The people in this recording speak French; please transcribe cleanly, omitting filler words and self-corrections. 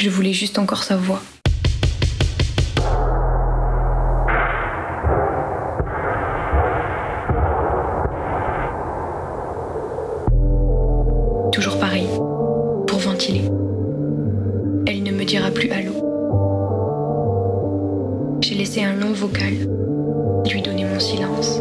Je voulais juste encore sa voix. Toujours pareil, pour ventiler. Elle ne me dira plus allô. J'ai laissé un long vocal, lui donner mon silence.